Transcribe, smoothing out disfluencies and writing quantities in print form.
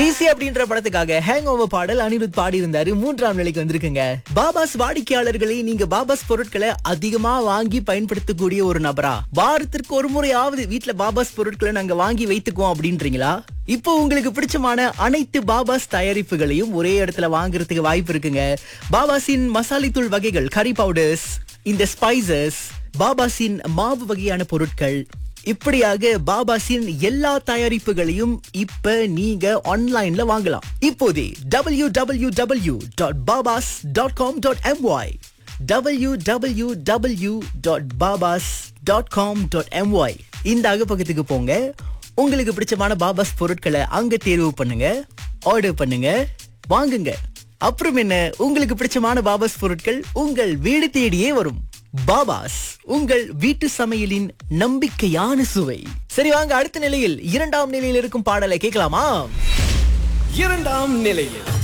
DC அப்படின்ற படத்துக்காக hang over பாடல் அனிருத் பாடி இருந்தாரு. 3ஆம் நிலைக்கு வந்திருக்குங்க. பாபாஸ் வாடிக்கையாளர்களை நீங்க பாபாஸ் பொருட்களை அதிகமா வாங்கி பயன்படுத்தக்கூடிய ஒரு நபரா? வாரத்திற்கு ஒரு முறையாவது வீட்டுல பாபாஸ் பொருட்களை நாங்க வாங்கி வைத்துக்குவோம் அப்படின்றீங்களா? இப்போ உங்களுக்கு பிடிச்சமான அனைத்து பாபாஸ் தயாரிப்புகளையும் ஒரே இடத்துல வாங்குறதுக்கு வாய்ப்பு இருக்குங்க. பாபாஸின் மசாலி தூள் வகைகள், கரி பவுடர்ஸ், இந்த ஸ்பைசஸ், பாபாஸின் மாவு வகையான பொருட்கள், இப்படியாக பாபாஸின் எல்லா தயாரிப்புகளையும் இப்ப நீங்க ஆன்லைன்ல வாங்கலாம். இப்போதே www.babas.com.my www.babas.com.my இந்த அகப்பக்கத்துக்கு போங்க. உங்களுக்கு பிடிச்சமான பாபாஸ் பொருட்களை அங்க தேர்வு பண்ணுங்க, ஆர்டர் பண்ணுங்க, வாங்குங்க. அப்புறம் என்ன, உங்களுக்கு பிடிச்சமான பாபாஸ் பொருட்கள் உங்கள் வீடு தேடியே வரும். பாபாஸ், உங்கள் வீட்டு சமையலின் நம்பிக்கையான சுவை. சரி வாங்க, அடுத்த நிலையில் 2ஆம் நிலையில் இருக்கும் பாடலை கேட்கலாமா? 2ஆம் நிலையில்